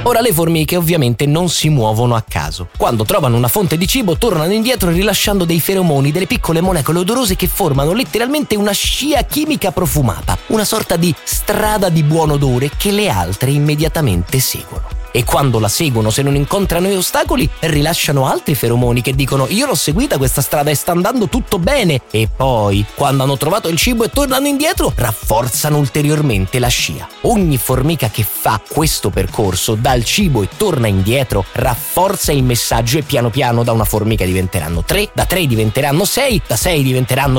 Ora le formiche ovviamente non si muovono a caso. Quando trovano una fonte di cibo tornano indietro rilasciando dei feromoni, delle piccole molecole odorose che formano letteralmente una scia chimica profumata, una sorta di strada di buon odore che le altre immediatamente seguono. E quando la seguono, se non incontrano gli ostacoli, rilasciano altri feromoni che dicono «Io l'ho seguita questa strada e sta andando tutto bene». E poi, quando hanno trovato il cibo e tornano indietro, rafforzano ulteriormente la scia. Ogni formica che fa questo percorso dal cibo e torna indietro rafforza il messaggio e piano piano da una formica diventeranno 3, da 3 diventeranno 6, da 6 diventeranno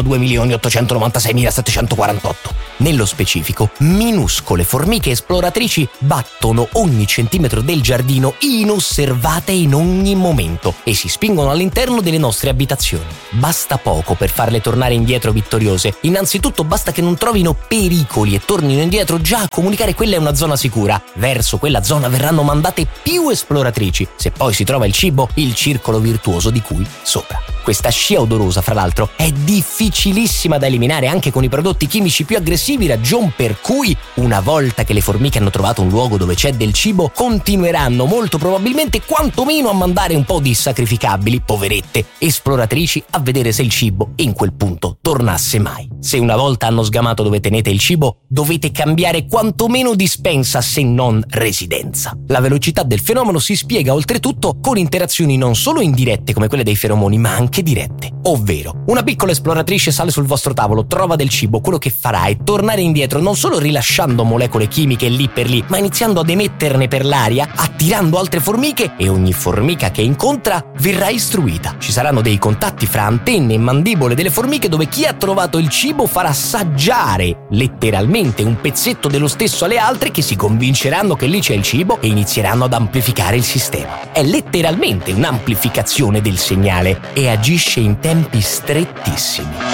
2.896.748. Nello specifico, minuscole formiche esploratrici battono ogni centimetro del giardino inosservate in ogni momento e si spingono all'interno delle nostre abitazioni. Basta poco per farle tornare indietro vittoriose. Innanzitutto basta che non trovino pericoli e tornino indietro già a comunicare quella è una zona sicura. Verso quella zona verranno mandate più esploratrici. Se poi si trova il cibo, il circolo virtuoso di cui sopra. Questa scia odorosa, fra l'altro, è difficilissima da eliminare anche con i prodotti chimici più aggressivi, ragion per cui, una volta che le formiche hanno trovato un luogo dove c'è del cibo, continueranno molto probabilmente quantomeno a mandare un po' di sacrificabili, poverette, esploratrici a vedere se il cibo in quel punto tornasse mai. Se una volta hanno sgamato dove tenete il cibo, dovete cambiare quantomeno dispensa se non residenza. La velocità del fenomeno si spiega oltretutto con interazioni non solo indirette come quelle dei feromoni, ma anche dirette. Ovvero, una piccola esploratrice sale sul vostro tavolo, trova del cibo, quello che farà è tornare indietro non solo rilasciando molecole chimiche lì per lì, ma iniziando ad emetterne per l'aria, attirando altre formiche e ogni formica che incontra verrà istruita. Ci saranno dei contatti fra antenne e mandibole delle formiche dove chi ha trovato il cibo farà assaggiare letteralmente un pezzetto dello stesso alle altre che si convinceranno che lì c'è il cibo e inizieranno ad amplificare il sistema. È letteralmente un'amplificazione del segnale e agisce in tempi strettissimi.